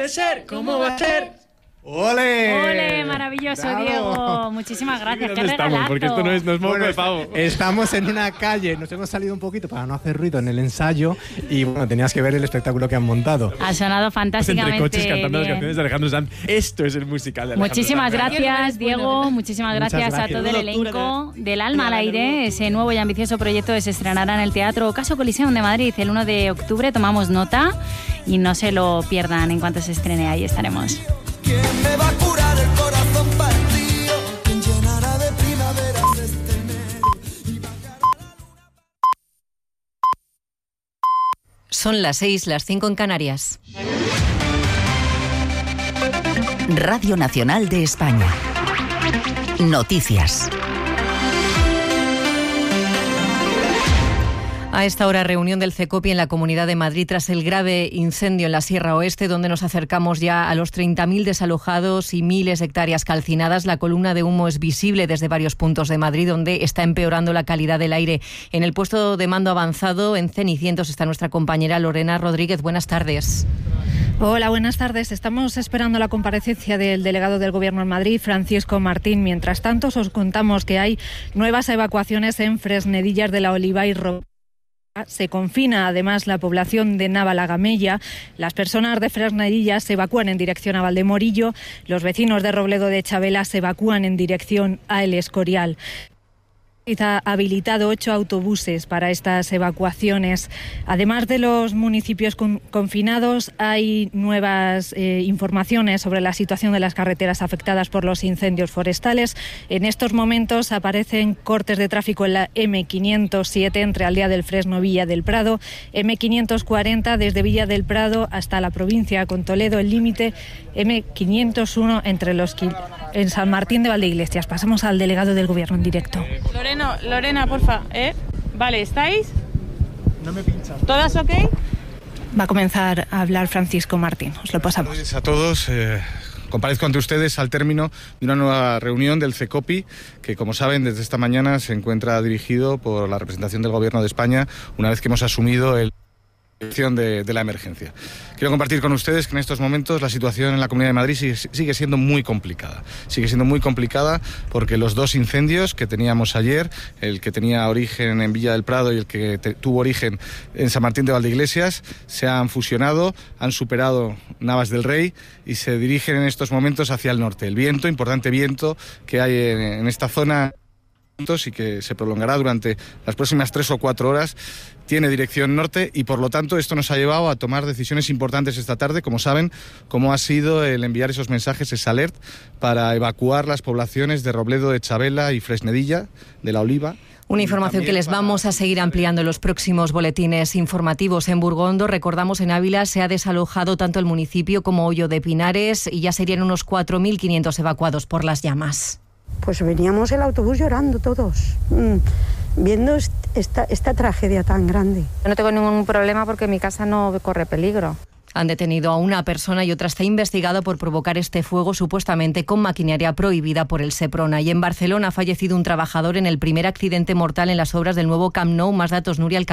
puede ser? ¿Cómo va a ser? ¡Ole! ¡Ole! Maravilloso, ¡Bravo! Diego. Muchísimas gracias. ¡Qué ¿Dónde estamos? regalazo! Porque esto no es moco de pavo. Estamos en una calle, nos hemos salido un poquito para no hacer ruido en el ensayo y bueno, tenías que ver el espectáculo que han montado. Ha sonado fantásticamente. Entre coches cantando las bien. canciones de Alejandro Sanz. Esto es el musical de Alejandro Muchísimas Sanz. gracias, Diego. Muchísimas gracias a todo el elenco del Alma al Aire, ese nuevo y ambicioso proyecto que se estrenará en el Teatro Caso Coliseum de Madrid el 1 de octubre. Tomamos nota y no se lo pierdan en cuanto se estrene. Ahí estaremos. ¿Quién me va a curar el corazón partido? ¿Quién llenará de primaveras este enero? Son las 6, las 5 en Canarias. Radio Nacional de España. Noticias. A esta hora, reunión del CECOPI en la Comunidad de Madrid tras el grave incendio en la Sierra Oeste, donde nos acercamos ya a los 30.000 desalojados y miles de hectáreas calcinadas. La columna de humo es visible desde varios puntos de Madrid, donde está empeorando la calidad del aire. En el puesto de mando avanzado, en Cenicientos, está nuestra compañera Lorena Rodríguez. Buenas tardes. Hola, buenas tardes. Estamos esperando la comparecencia del delegado del Gobierno en Madrid, Francisco Martín. Mientras tanto, os contamos que hay nuevas evacuaciones en Fresnedillas de la Oliva y Robledo. Se confina además la población de Navalagamella. Las personas de Fresnedillas se evacúan en dirección a Valdemorillo. Los vecinos de Robledo de Chabela se evacúan en dirección a El Escorial. Ha habilitado 8 autobuses para estas evacuaciones. Además de los municipios confinados, hay nuevas informaciones sobre la situación de las carreteras afectadas por los incendios forestales. En estos momentos aparecen cortes de tráfico en la M507 entre Aldea del Fresno y Villa del Prado, M540 desde Villa del Prado hasta la provincia con Toledo, el límite M501 entre en San Martín de Valdeiglesias. Pasamos al delegado del Gobierno en directo. Lorena, porfa, Vale, ¿estáis? No me pinchas. ¿Todas ok? Va a comenzar a hablar Francisco Martín. Os lo pasamos. Buenas tardes a todos. Comparezco ante ustedes al término de una nueva reunión del CECOPI, que como saben desde esta mañana se encuentra dirigido por la representación del Gobierno de España, una vez que hemos asumido de la emergencia. Quiero compartir con ustedes que en estos momentos la situación en la Comunidad de Madrid sigue siendo muy complicada. Sigue siendo muy complicada porque los dos incendios que teníamos ayer, el que tenía origen en Villa del Prado y el que tuvo origen en San Martín de Valdeiglesias, se han fusionado, han superado Navas del Rey y se dirigen en estos momentos hacia el norte. El viento, importante viento que hay en esta zona y que se prolongará durante las próximas 3 o 4 horas, tiene dirección norte y por lo tanto esto nos ha llevado a tomar decisiones importantes esta tarde, como saben, como ha sido el enviar esos mensajes, esa alert, para evacuar las poblaciones de Robledo de Chabela y Fresnedilla de la Oliva. Una información que les vamos a seguir ampliando en los próximos boletines informativos. En Burgondo, recordamos, en Ávila se ha desalojado tanto el municipio como Hoyo de Pinares y ya serían unos 4.500 evacuados por las llamas. Pues veníamos el autobús llorando todos, viendo esta tragedia tan grande. No tengo ningún problema porque mi casa no corre peligro. Han detenido a una persona y otra está investigada por provocar este fuego supuestamente con maquinaria prohibida por el Seprona. Y en Barcelona ha fallecido un trabajador en el primer accidente mortal en las obras del nuevo Camp Nou. Más datos, Nuria Alcalá.